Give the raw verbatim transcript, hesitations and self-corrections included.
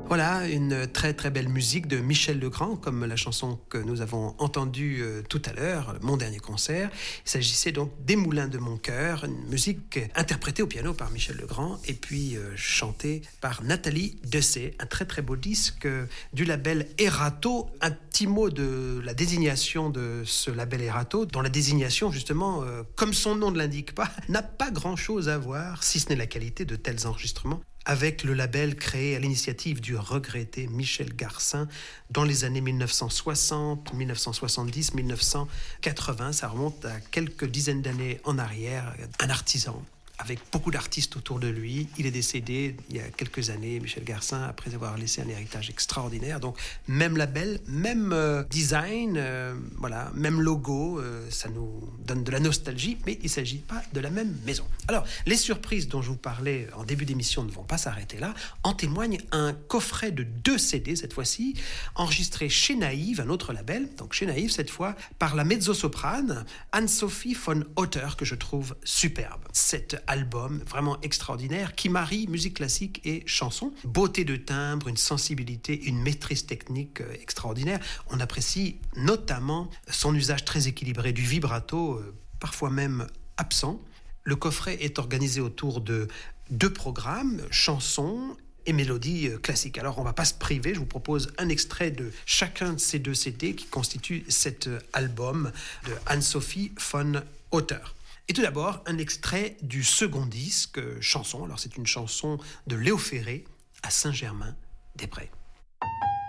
Voilà, une très très belle musique de Michel Legrand, comme la chanson que nous avons entendue euh, tout à l'heure, mon dernier concert. Il s'agissait donc des Moulins de mon cœur, une musique interprétée au piano par Michel Legrand et puis euh, chantée par Nathalie Dessay. Un très très beau disque euh, du label Erato. Un petit mot de la désignation de ce label Erato, dont la désignation justement, euh, comme son nom ne l'indique pas, n'a pas grand chose à voir, si ce n'est la qualité de tels enregistrements, avec le label créé à l'initiative du regretté Michel Garcin dans les années dix-neuf cent soixante, dix-neuf cent soixante-dix, dix-neuf cent quatre-vingts. Ça remonte à quelques dizaines d'années en arrière. Un artisan avec beaucoup d'artistes autour de lui. Il est décédé il y a quelques années, Michel Garcin, après avoir laissé un héritage extraordinaire. Donc, même label, même euh, design, euh, voilà, même logo, euh, ça nous donne de la nostalgie, mais il ne s'agit pas de la même maison. Alors, les surprises dont je vous parlais en début d'émission ne vont pas s'arrêter là. En témoigne un coffret de deux C D, cette fois-ci, enregistré chez Naïve, un autre label, donc chez Naïve, cette fois, par la mezzo-soprane Anne-Sophie von Otter, que je trouve superbe. Cette album vraiment extraordinaire qui marie musique classique et chanson. Beauté de timbre, une sensibilité, une maîtrise technique extraordinaire. On apprécie notamment son usage très équilibré du vibrato, parfois même absent. Le coffret est organisé autour de deux programmes, chansons et mélodies classiques. Alors on ne va pas se priver, je vous propose un extrait de chacun de ces deux C D qui constituent cet album de Anne-Sophie von Otter. Et tout d'abord, un extrait du second disque, chanson. Alors c'est une chanson de Léo Ferré, à Saint-Germain-des-Prés.